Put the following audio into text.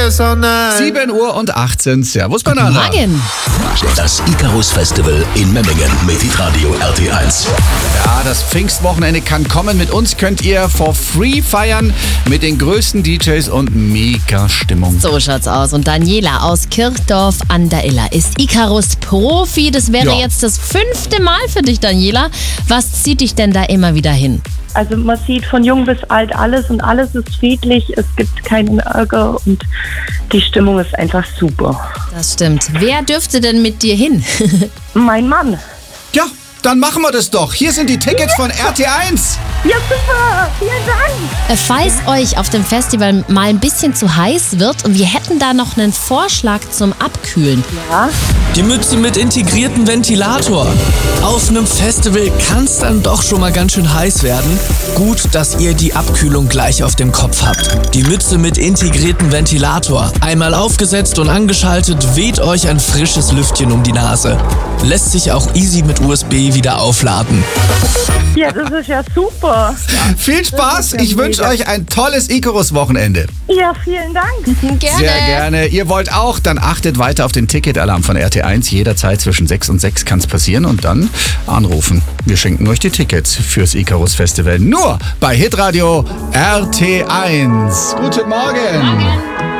so nice. 7 Uhr und 18. Servus, Banana. Morgen. Das Icarus Festival in Memmingen mit Hitradio RT1. Ja, das Pfingstwochenende kann kommen. Mit uns könnt ihr for free feiern mit den größten DJs und mega Stimmung. So schaut's aus. Und Daniela aus Kirchdorf an der Iller ist Icarus-Profi. Das wäre jetzt das 5. Mal für dich, Daniela. Was zieht dich denn da immer wieder hin? Also man sieht von jung bis alt alles und alles ist friedlich, es gibt keinen Ärger und die Stimmung ist einfach super. Das stimmt. Wer dürfte denn mit dir hin? Mein Mann. Ja, dann machen wir das doch. Hier sind die Tickets von RT1. Ja, super, vielen Dank. Falls euch auf dem Festival mal ein bisschen zu heiß wird, und wir hätten da noch einen Vorschlag zum Abkühlen. Ja. Die Mütze mit integriertem Ventilator. Auf einem Festival kann es dann doch schon mal ganz schön heiß werden. Gut, dass ihr die Abkühlung gleich auf dem Kopf habt. Die Mütze mit integriertem Ventilator. Einmal aufgesetzt und angeschaltet, weht euch ein frisches Lüftchen um die Nase. Lässt sich auch easy mit USB wieder aufladen. Ja, das ist ja super. Viel Spaß. Ich wünsche euch ein tolles Icarus-Wochenende. Ja, vielen Dank. Gerne. Sehr gerne. Ihr wollt auch? Dann achtet weiter auf den Ticketalarm von RT1. Jederzeit zwischen 6 und 6 kann es passieren und dann anrufen. Wir schenken euch die Tickets fürs Icarus Festival. Nur bei Hitradio RT1. Guten Morgen.